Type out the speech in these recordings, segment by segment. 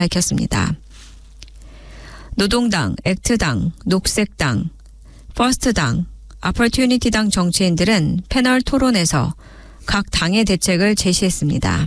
밝혔습니다. 노동당, 액트당, 녹색당, 퍼스트당, 어퍼튜니티당 정치인들은 패널 토론에서 각 당의 대책을 제시했습니다.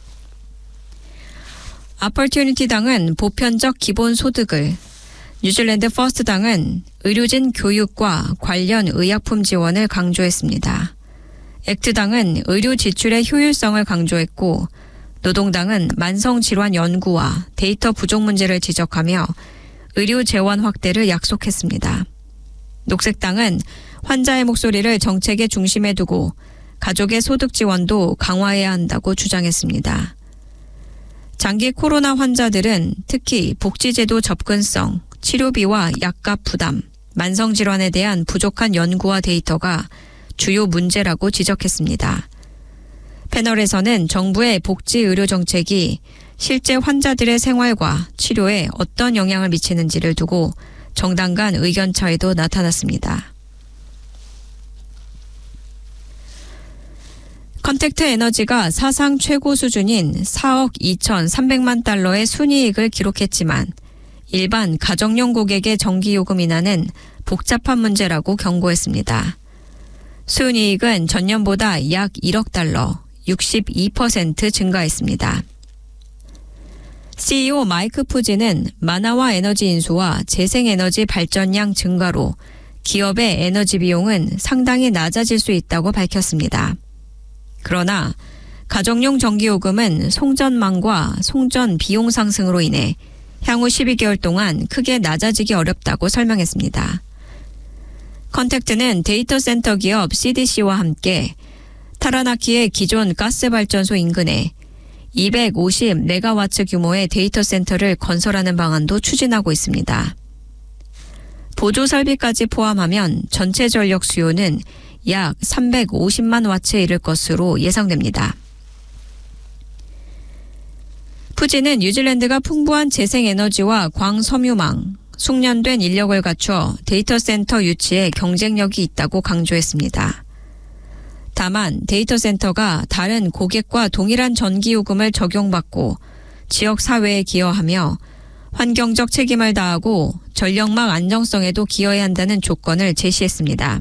어퍼튜니티당은 보편적 기본소득을, 뉴질랜드 퍼스트당은 의료진 교육과 관련 의약품 지원을 강조했습니다. 액트당은 의료 지출의 효율성을 강조했고, 노동당은 만성질환 연구와 데이터 부족 문제를 지적하며 의료 재원 확대를 약속했습니다. 녹색당은 환자의 목소리를 정책의 중심에 두고 가족의 소득 지원도 강화해야 한다고 주장했습니다. 장기 코로나 환자들은 특히 복지제도 접근성, 치료비와 약값 부담, 만성질환에 대한 부족한 연구와 데이터가 주요 문제라고 지적했습니다. 패널에서는 정부의 복지 의료 정책이 실제 환자들의 생활과 치료에 어떤 영향을 미치는지를 두고 정당 간 의견 차이도 나타났습니다. 컨택트 에너지가 사상 최고 수준인 4억 2,300만 달러의 순이익을 기록했지만 일반 가정용 고객의 전기요금 인하는 복잡한 문제라고 경고했습니다. 순이익은 전년보다 약 1억 달러, 62% 증가했습니다. CEO 마이크 푸지는 만화와 에너지 인수와 재생에너지 발전량 증가로 기업의 에너지 비용은 상당히 낮아질 수 있다고 밝혔습니다. 그러나 가정용 전기요금은 송전망과 송전 비용 상승으로 인해 향후 12개월 동안 크게 낮아지기 어렵다고 설명했습니다. 컨택트는 데이터 센터 기업 CDC와 함께 타라나키의 기존 가스발전소 인근에 250메가와트 규모의 데이터 센터를 건설하는 방안도 추진하고 있습니다. 보조 설비까지 포함하면 전체 전력 수요는 약 350만 와트에 이를 것으로 예상됩니다. 푸지는 뉴질랜드가 풍부한 재생에너지와 광섬유망, 숙련된 인력을 갖춰 데이터 센터 유치에 경쟁력이 있다고 강조했습니다. 다만 데이터 센터가 다른 고객과 동일한 전기요금을 적용받고 지역 사회에 기여하며 환경적 책임을 다하고 전력망 안정성에도 기여해야 한다는 조건을 제시했습니다.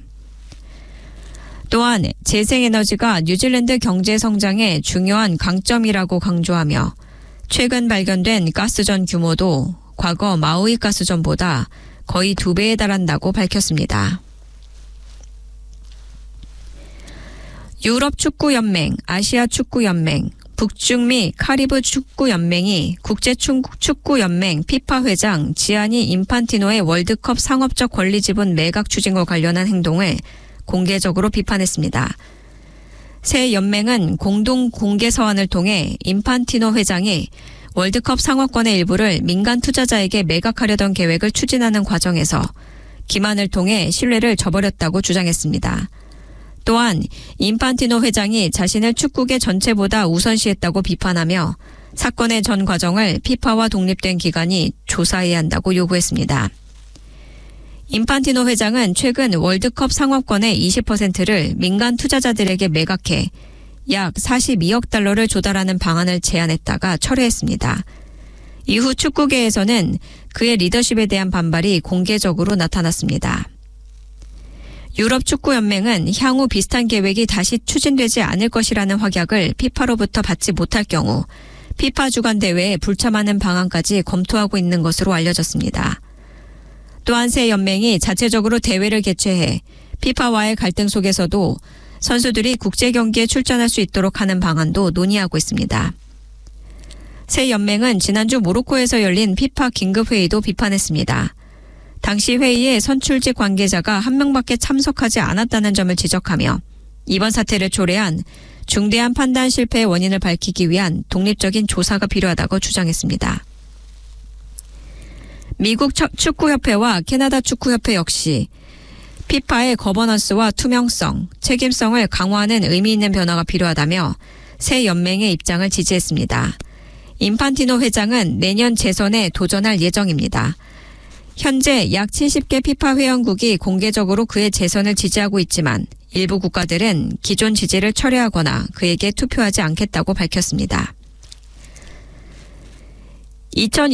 또한 재생에너지가 뉴질랜드 경제 성장의 중요한 강점이라고 강조하며 최근 발견된 가스전 규모도 과거 마우이 가스전보다 거의 2배에 달한다고 밝혔습니다. 유럽축구연맹, 아시아축구연맹, 북중미 카리브 축구연맹이 국제축구연맹 피파 회장 지아니 인판티노의 월드컵 상업적 권리 지분 매각 추진과 관련한 행동을 공개적으로 비판했습니다. 새 연맹은 공동 공개 서한을 통해 인판티노 회장이 월드컵 상업권의 일부를 민간 투자자에게 매각하려던 계획을 추진하는 과정에서 기만을 통해 신뢰를 저버렸다고 주장했습니다. 또한 인판티노 회장이 자신을 축구계 전체보다 우선시했다고 비판하며 사건의 전 과정을 피파와 독립된 기관이 조사해야 한다고 요구했습니다. 인판티노 회장은 최근 월드컵 상업권의 20%를 민간 투자자들에게 매각해 약 42억 달러를 조달하는 방안을 제안했다가 철회했습니다. 이후 축구계에서는 그의 리더십에 대한 반발이 공개적으로 나타났습니다. 유럽축구연맹은 향후 비슷한 계획이 다시 추진되지 않을 것이라는 확약을 피파로부터 받지 못할 경우 피파 주간 대회에 불참하는 방안까지 검토하고 있는 것으로 알려졌습니다. 또한 새 연맹이 자체적으로 대회를 개최해 피파와의 갈등 속에서도 선수들이 국제 경기에 출전할 수 있도록 하는 방안도 논의하고 있습니다. 새 연맹은 지난주 모로코에서 열린 피파 긴급회의도 비판했습니다. 당시 회의에 선출직 관계자가 한 명밖에 참석하지 않았다는 점을 지적하며 이번 사태를 초래한 중대한 판단 실패의 원인을 밝히기 위한 독립적인 조사가 필요하다고 주장했습니다. 미국 축구협회와 캐나다 축구협회 역시 피파의 거버넌스와 투명성, 책임성을 강화하는 의미 있는 변화가 필요하다며 새 연맹의 입장을 지지했습니다. 인판티노 회장은 내년 재선에 도전할 예정입니다. 현재 약 70개 피파 회원국이 공개적으로 그의 재선을 지지하고 있지만 일부 국가들은 기존 지지를 철회하거나 그에게 투표하지 않겠다고 밝혔습니다. 2000